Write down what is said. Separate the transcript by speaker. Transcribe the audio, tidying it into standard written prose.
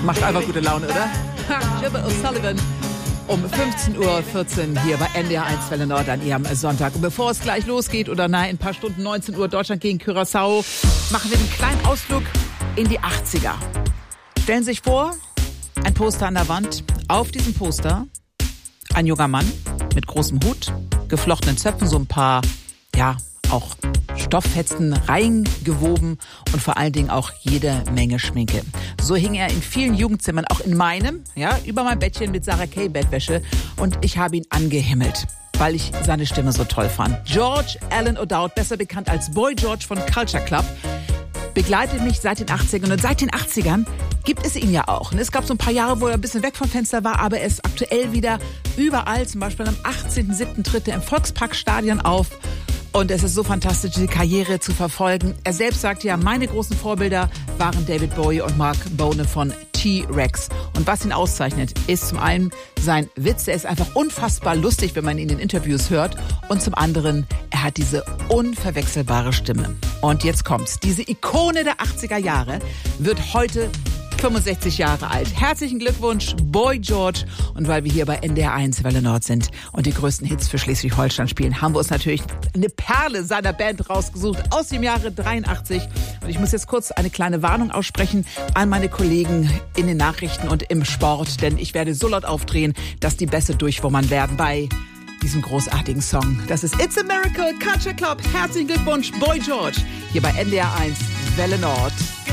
Speaker 1: Macht einfach gute Laune, oder? Jimmy O'Sullivan um 15:14 Uhr hier bei NDR 1 Welle Nord an Ihrem Sonntag. Und bevor es gleich losgeht, oder nein, in ein paar Stunden, 19 Uhr, Deutschland gegen Curaçao, machen wir einen kleinen Ausflug in die 80er. Stellen Sie sich vor, ein Poster an der Wand. Auf diesem Poster ein junger Mann mit großem Hut, geflochtenen Zöpfen, so ein paar, ja, auch Stofffetzen reingewoben und vor allen Dingen auch jede Menge Schminke. So hing er in vielen Jugendzimmern, auch in meinem, ja, über mein Bettchen mit Sarah Kay Bettwäsche, und ich habe ihn angehimmelt, weil ich seine Stimme so toll fand. George Alan O'Dowd, besser bekannt als Boy George von Culture Club, begleitet mich seit den 80ern, und seit den 80ern gibt es ihn ja auch. Und es gab so ein paar Jahre, wo er ein bisschen weg vom Fenster war, aber er ist aktuell wieder überall. Zum Beispiel am 18.07. tritt er im Volksparkstadion auf. Und es ist so fantastisch, diese Karriere zu verfolgen. Er selbst sagt ja, meine großen Vorbilder waren David Bowie und Mark Bono von T-Rex. Und was ihn auszeichnet, ist zum einen sein Witz. Er ist einfach unfassbar lustig, wenn man ihn in Interviews hört. Und zum anderen, er hat diese unverwechselbare Stimme. Und jetzt kommt's. Diese Ikone der 80er Jahre wird heute 65 Jahre alt. Herzlichen Glückwunsch, Boy George. Und weil wir hier bei NDR 1 Welle Nord sind und die größten Hits für Schleswig-Holstein spielen, haben wir uns natürlich eine Perle seiner Band rausgesucht aus dem Jahre 83. Und ich muss jetzt kurz eine kleine Warnung aussprechen an meine Kollegen in den Nachrichten und im Sport, denn ich werde so laut aufdrehen, dass die Bässe durchwummern werden bei diesem großartigen Song. Das ist It's a Miracle, Culture Club. Herzlichen Glückwunsch, Boy George, hier bei NDR 1 Welle Nord.